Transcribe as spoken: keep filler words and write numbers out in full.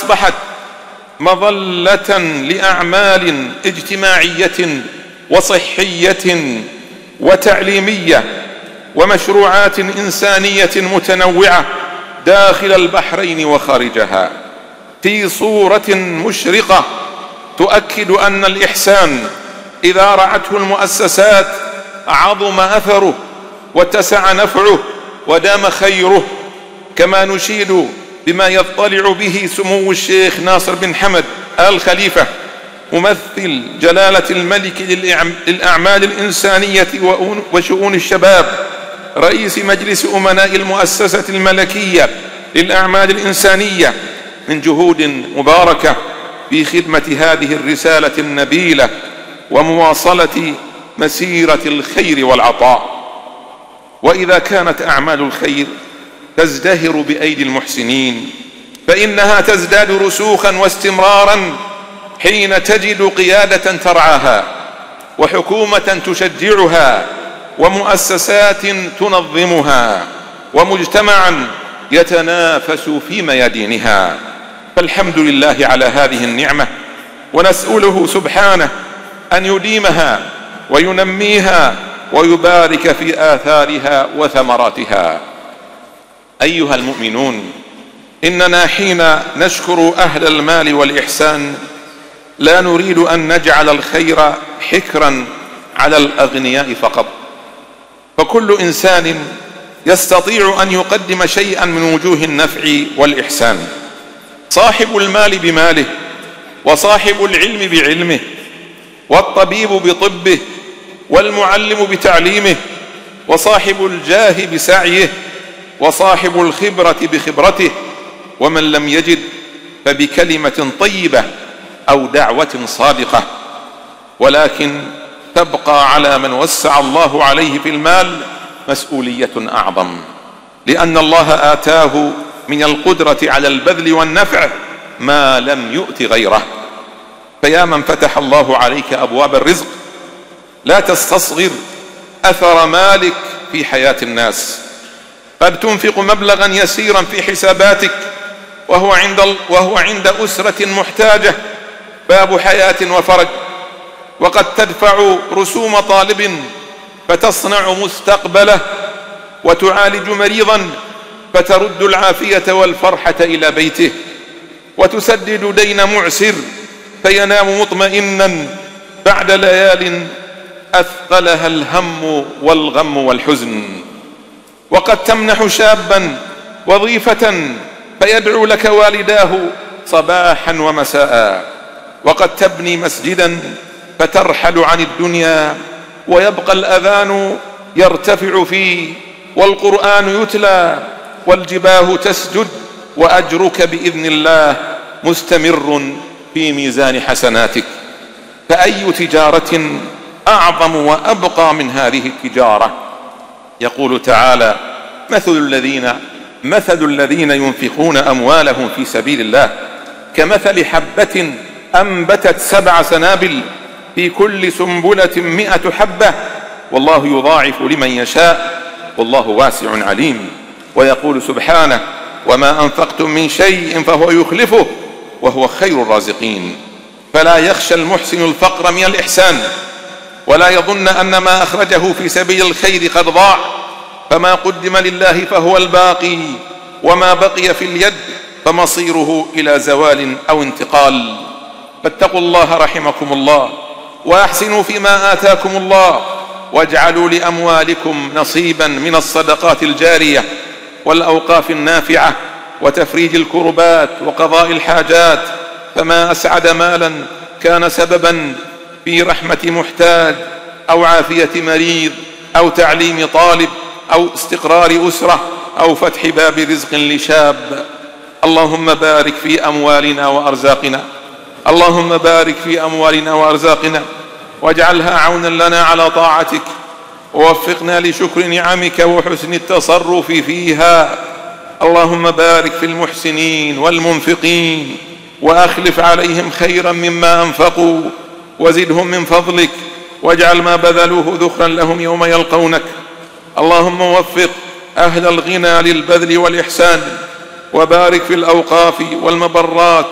أصبحت مظلة لأعمال اجتماعية وصحية وتعليمية ومشروعات إنسانية متنوعة داخل البحرين وخارجها، في صورة مشرقة تؤكد أن الإحسان إذا رعته المؤسسات عظم أثره واتسع نفعه ودام خيره، كما نشيد بما يطلع به سمو الشيخ ناصر بن حمد آل خليفة ممثل جلالة الملك للأعمال الإنسانية وشؤون الشباب، رئيس مجلس أمناء المؤسسة الملكية للأعمال الإنسانية، من جهود مباركة في خدمة هذه الرسالة النبيلة ومواصلة مسيرة الخير والعطاء. وإذا كانت أعمال الخير تزدهر بأيدي المحسنين، فإنها تزداد رسوخا واستمرارا حين تجد قيادة ترعاها وحكومة تشجعها ومؤسسات تنظمها ومجتمعا يتنافس في ميادينها. فالحمد لله على هذه النعمة، ونسأله سبحانه أن يديمها وينميها ويبارك في آثارها وثمراتها. أيها المؤمنون، إننا حين نشكر أهل المال والإحسان لا نريد أن نجعل الخير حكرا على الأغنياء فقط، فكل إنسان يستطيع أن يقدم شيئا من وجوه النفع والإحسان، صاحب المال بماله، وصاحب العلم بعلمه، والطبيب بطبه، والمعلم بتعليمه، وصاحب الجاه بسعيه، وصاحب الخبرة بخبرته، ومن لم يجد فبكلمة طيبة أو دعوة صادقة. ولكن تبقى على من وسع الله عليه في المال مسؤولية أعظم، لأن الله آتاه من القدرة على البذل والنفع ما لم يؤت غيره. فيا من فتح الله عليك أبواب الرزق، لا تستصغر أثر مالك في حياة الناس. قد تنفق مبلغا يسيرا في حساباتك وهو عند, وهو عند أسرة محتاجة باب حياة وفرج، وقد تدفع رسوم طالب فتصنع مستقبله، وتعالج مريضا فترد العافية والفرحة إلى بيته، وتسدد دين معسر فينام مطمئنا بعد ليال أثقلها الهم والغم والحزن، وقد تمنح شابا وظيفة فيدعو لك والداه صباحا ومساء، وقد تبني مسجدا فترحل عن الدنيا ويبقى الأذان يرتفع فيه والقرآن يتلى والجباه تسجد، وأجرك بإذن الله مستمر في ميزان حسناتك. فأي تجارة أعظم وأبقى من هذه التجارة؟ يقول تعالى: مثل الذين مثل الذين ينفقون أموالهم في سبيل الله كمثل حبة أنبتت سبع سنابل في كل سنبلة مئة حبة والله يضاعف لمن يشاء والله واسع عليم. ويقول سبحانه: وما أنفقتم من شيء فهو يخلفه وهو خير الرازقين. فلا يخشى المحسن الفقر من الإحسان، ولا يظن أن ما أخرجه في سبيل الخير قد ضاع، فما قدم لله فهو الباقي، وما بقي في اليد فمصيره إلى زوال أو انتقال. فاتقوا الله رحمكم الله، وأحسنوا فيما آتاكم الله، واجعلوا لأموالكم نصيبا من الصدقات الجارية والأوقاف النافعة وتفريج الكربات وقضاء الحاجات. فما أسعد مالا كان سببا في رحمة محتاج أو عافية مريض أو تعليم طالب أو استقرار أسرة أو فتح باب رزق لشاب. اللهم بارك في أموالنا وأرزاقنا، اللهم بارك في أموالنا وأرزاقنا، واجعلها عونا لنا على طاعتك، ووفقنا لشكر نعمك وحسن التصرف فيها. اللهم بارك في المحسنين والمنفقين، وأخلف عليهم خيرا مما أنفقوا، وزدهم من فضلك، واجعل ما بذلوه ذخرا لهم يوم يلقونك. اللهم وفق أهل الغنى للبذل والإحسان، وبارك في الأوقاف والمبرات